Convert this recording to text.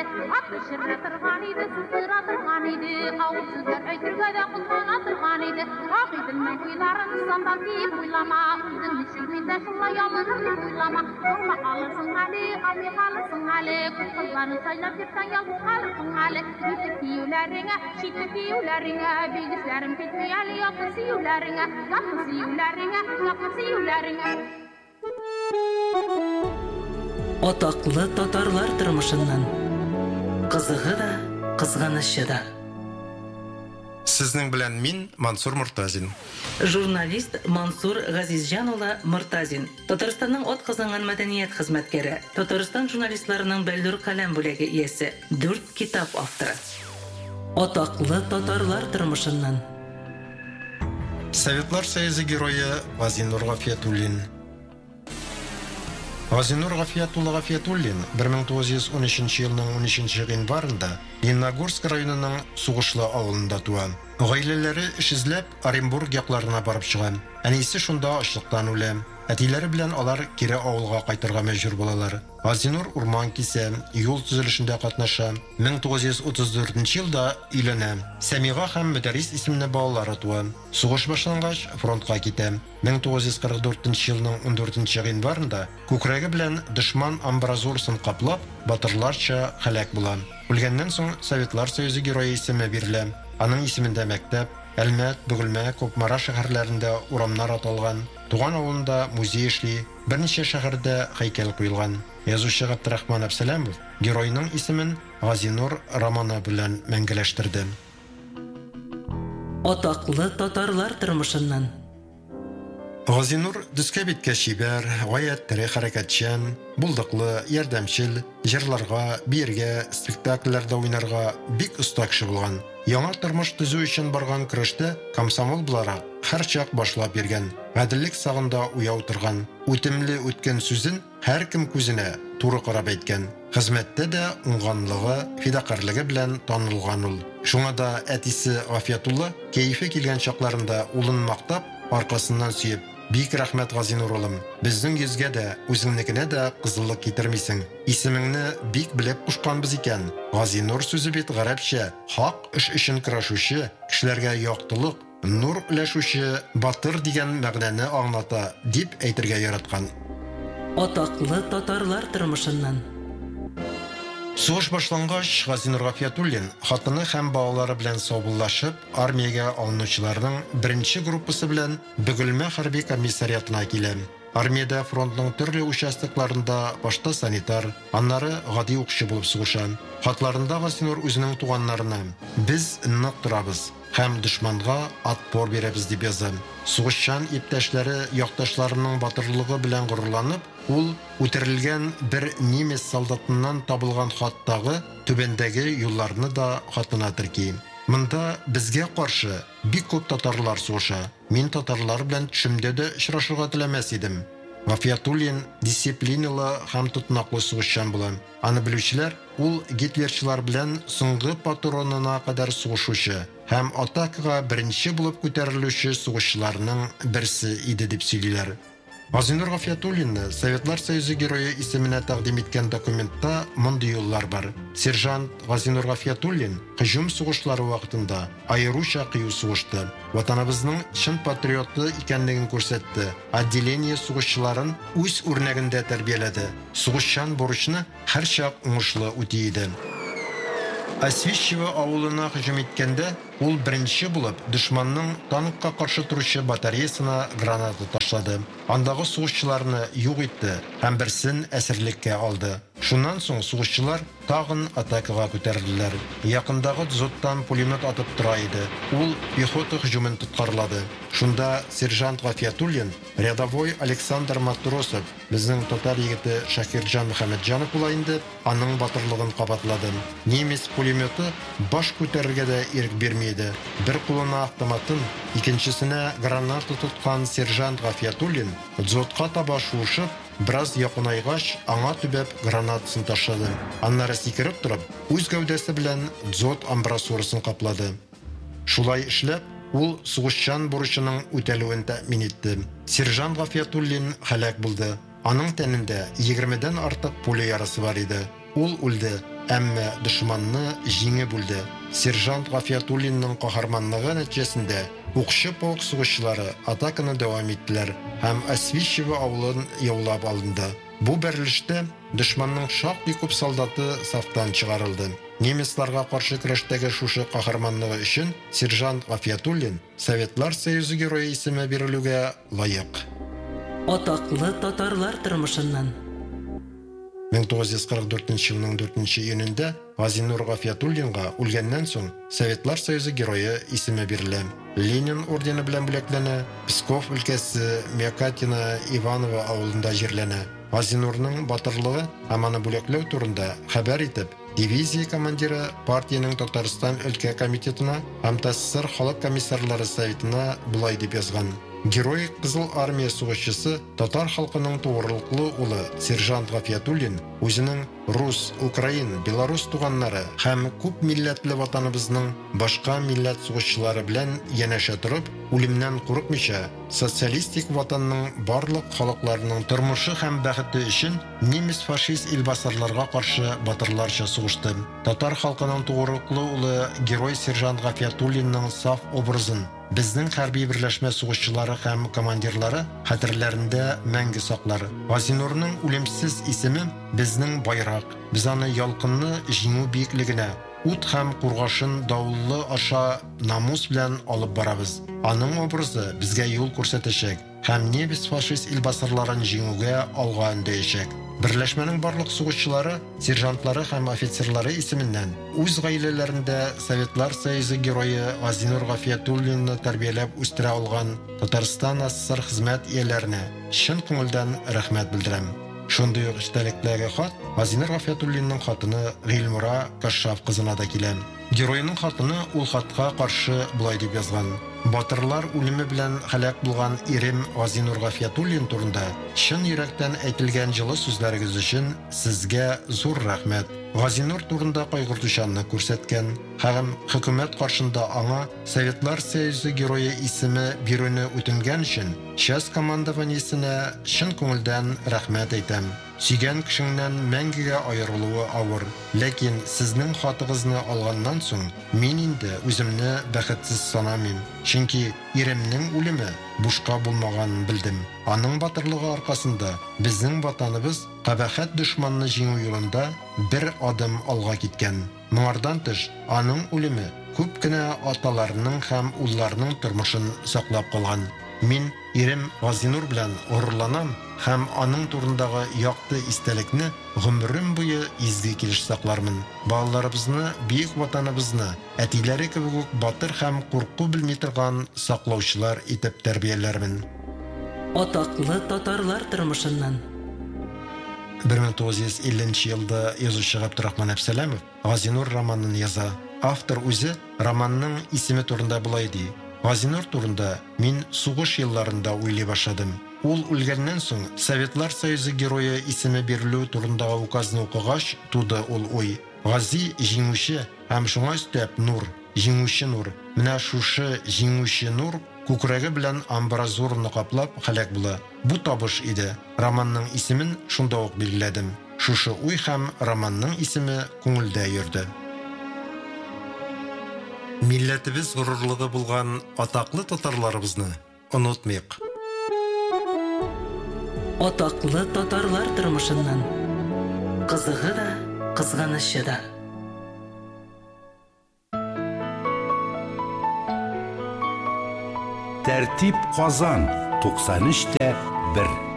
Atlı şirre tırganıydı, sızdıra tırganıydı. Ağusuzlar öykürge de kuzmana tırganıydı. Akıydılmen kuyların sandan deyip uylama. Uydun düşülminde şulla yalınır deyip uylama. Yorma kalırsın hali, ami kalırsın hali. Kızlarını saylar cepten yalın kalırsın hali. Yütük kiyularına, şitik kiyularına. Bilgislerim bitmeyeli yakın siyularına. Yakın siyularına, yakın siyularına. Отаклы татарлар тормышыннан. Кызыгы да, кызганышы да. Сезнең белән мин Мансур Муртазин. Журналист Мансур Газизҗан улы Муртазин. Татарстанның атказанган мәдәният хезмәткәре. Татарстан журналистларының Бәлдүр каләм бүләге иясе. 4 китап авторы. Атаклы татарлар тормышыннан. Советлар Союзы герое Газинур Гафиятуллин. Газинур Гафиятуллин 1913 елның 13 гыйнварында Лениногорск районының Сугышлы авылында туа. Гаиләләре эш эзләп Оренбург якларына барып чыга. Әнисе шунда ачлыктан үлә. Әтиләре белән алар кире авылга кайтырга мәҗбүр булалар. Газинур урман кисә, юл төзелешендә катнаша. 1934 елда өйләнә. Сәмига һәм Мөдәррис исемле балалары туа. Сугыш башлангач фронтка китә. 1944 елның 14 гыйнварында күкрәге белән дошман амбразурсын каплап, батырларча һәлак була. Үлгәннән соң Советлар Союзы герое исеме бирелә. Аның исемендә мәктәп, Әлмәт, Бөгелмә, Кукмара шәһәрләрендә урамнар аталган. Туган авылында музей эшли, берничә шәһәрдә һәйкәл куелган. Язучы Габдрахман Әбсәләмов геройның исемен Газинур романы белән мәңгеләштерде. Атаклы татарлар тормышыннан. Газинур төскә биткә шибәр, гаять тере хәрәкәтчән, булдыклы, ярдәмчел, җырларга, биергә, спектакльләрдә уйнарга бик оста кеше булган. Яңа тормыш төзү өчен барган көрәштә комсомол буларак һәрчак башлап биргән. Гаделлек сагында уяу торган, үтемле үткән сүзен һәркем күзенә туры карап әйткән. Хезмәттә дә уңганлыгы, фидакарлыгы белән танылган ул. Шуңа да әтисе Гафиятулла кәефе килгән чакларында улын мактап, аркасыннан сөеп: "Бик рәхмәт, Газинур улым. Безнең йөзгә дә, үзеңнекенә дә кызыллык китермисең. Исемеңне бик белеп кушканбыз икән." Газинур сүзе бит гарәпчә, хак эш өчен көрәшүче, кешеләргә яктылык, нур өләшүче, батыр дигән мәгънәне аңлата дип әйтергә яраткан. Атаклы татарлар тормышыннан. Сугыш башлангач, Газинур Гафиятуллин хатыны һәм балалары белән саубуллашып, армиягә алынучыларның беренче группасы белән Бөгелмә хәрби комиссариатына килә. Армиядә фронтның төрле участокларында башта санитар, аннары гади укчы булып сугыша. Хатларында Газинур үзенең туганнарына: "Без нык торабыз һәм дошманга отпор бирәбез" дип яза. Сугышчан иптәшләре якташларының батырлыгы белән горурланып, ул үтерелгән бер немец солдатыннан табылган хаттагы түбәндәге юлларны да хатына терки. Монда безгә каршы бик күп татарлар сугыша. Мин татарлар белән төшемдә дә очрашырга теләмәс идем. Гафиятуллин дисциплиналы һәм тотынаклы сугышчан була. Аны белүчеләр, ул гитлерчылар белән соңгы патронына кадәр сугышучы һәм атакага беренче булып күтәрелүче сугышчыларның берсе иде дип сөйлиләр. Газинур Гафиятуллинны Советлар Союзы герое исеменә тәкъдим иткән документта мондый юллар бар. Сержант Газинур Гафиятуллин һөҗүм сугышлары вакытында аеруча кыю сугышты. Ватаныбызның чын патриоты икәнлеген күрсәтте. Отделение сугышчыларын үз үрнәгендә тәрбияләде. Сугышчан бурычны һәрчак уңышлы үти иде. Освищево авылына һөҗүм иткәндә ул беренче булып дошманның танкка каршы торучы батареясына граната ташлады. Андагы сугышчыларны юк итте һәм берсен әсирлеккә алды. Шуннан соң сугышчылар тагын атакага күтәрделәр. Якындагы дзоттан пулемет атып тора иде. Ул пехота һөҗүмен тоткарлады. Шунда сержант Гафиятуллин, рядовой Александр Матросов, безнең татар егете Шакирҗан Мөхәммәтҗанов була инде, аның батырлыгын кабатлады. Немец пулеметы баш күтәрергә дә ирек бирмәде. Бер кулына автоматын, икенчесенә граната тоткан сержант Гафиятуллин дзотка таба шуышып, Бераз якынайгач, аңа төбәп гранатасын ташлады. Аннары сикереп торып, үз гәүдәсе белән дзот амбразурасын каплады. Шулай эшләп, ул сугышчан бурычының үтәлүен тәэмин итте. Сержант Гафиятуллин һәлак булды. Аның тәнендә 20дән артык пуля ярасы бар иде. Ул үлде, әмма дошманны җиңеп үлде. Сержант Гафиятуллинның каһарманлыгы нәтиҗәсендә укчы полк сугышчылары атаканы дәвам иттеләр һәм Освищево авылын яулап алынды. Бу бәрелештә дошманның шактый күп солдаты сафтан чыгарылды. Немецларга каршы көрәштәге шушы каһарманлыгы өчен сержант Гафиятуллин Советлар Союзы герое исеме бирелүгә лаек. Атаклы татарлар тормышыннан. 1944 елның 4 июнендә Газинур Гафиятуллинга үлгәннән соң Советлар Союзы герое исеме бирелә. Ленин ордены белән бүләкләнә. Псков өлкәсе Мякатино Иваново авылында җирләнә. Газинурның батырлыгы һәм аны бүләкләү турында хәбәр итеп, дивизия командиры партияның Татарстан өлкә комитетына һәм ТССР халык комиссарлары советына булай дип язган. Герой Кызыл армия сугышчысы татар халкының тугрылыклы улы сержант Гафиятуллин үзенең рус, украин, белорус туганнары һәм күп милләтле ватаныбызның башка милләт сугышчылары белән янәшә торып, үлемнән курыкмыйча, социалистик ватанның барлык халыкларының тормышы һәм бәхете өчен немец фашист илбасарларга каршы батырларча сугышты. Татар халкының тугрылыклы улы герой сержант Гафиятуллинның саф образын безнең хәрби берләшмә сугышчылары һәм командирлары хәтерләрендә мәңге саклар. Газинурның үлемсез исеме безнең байрак. Без аны ялкынны җиңү биеклегенә, ут һәм кургашын давыллы аша намус белән алып барабыз. Аның образы безгә юл күрсәтәчәк һәм немец фашист илбасарларын җиңүгә алга өндәячәк. Берләшмәнең барлык сугышчылары, сержантлары һәм офицерлары исеменнән үз гаиләләрендә Советлар Союзы герое Газинур Гафиятуллинны тәрбияләп үстерә алган Татарстан СССР хезмәт ияләренә чын күңелдән рәхмәт белдерәм. Шундый ук истәлекләргә хат Газинур Гафиятуллинның хатыны Гыйльмура Кашшаф кызына да килә. Геройның хатыны ул хатка каршы булай дип язган. Батырлар үлеме белән һәлак булган ирем Газинур Гафиятуллин турында чын йөрәктән әйтелгән җылы сүзләрегез өчен сезгә зур рәхмәт. Газинур турында кайгыртучанны күрсәткән һәм хөкүмәт каршында аңа Советлар Союзы герое исеме бирүне үтенгән өчен часть командованиесенә чын күңелдән рәхмәт әйтәм. Сөйгән кешеңнән мәңгегә аерылуы авыр, ләкин сезнең хатыгызны алганнан соң мин инде үземне бәхетсез санамыйм. Чөнки иремнең үлеме бушка булмаган белдем. Аның батырлыгы аркасында безнең ватаныбыз кабахәт дошманны җиңү юлында бер адым алга киткән. Моңардан тыш, аның үлеме күп кенә аталарының һәм улларының тормышын саклап калган. Мин ирем Газинур белән горурланам һәм аның турындагы якты истәлекне гомерем буе изге килеш саклармын. Балаларыбызны, бийек ватаныбызны, әтиләре кебек үк батыр һәм курку белми торган саклаучылар итеп тәрбияләрмен. Атаклы татарлар тормышыннан. 1950 елда язучы Габдрахман Әбсәләмов Газинур романын яза. Автор үзе романның исеме турында булай ди. Газинур турында мин сугыш елларында уйлый башладым. Ул үлгәннән соң Советлар Союзы герое исеме бирелү турындагы указны укыгач туды ул уй. Гази җиңүче һәм шуңа өстәп нур, җиңүче нур. Менә шушы җиңүче нур күкрәге белән амбразурны каплап һәлак була. Бу табыш иде. Романның исемен шунда ук билгеләдем. Шушы уй һәм романның исеме күңелдә йөрде. Милләтебез горурлыгы булган атаклы татарларыбызны онытмыйк. Атаклы татарлар тормышыннан. Кызыгы да, кызганышы да. Тәртип Казан 93.1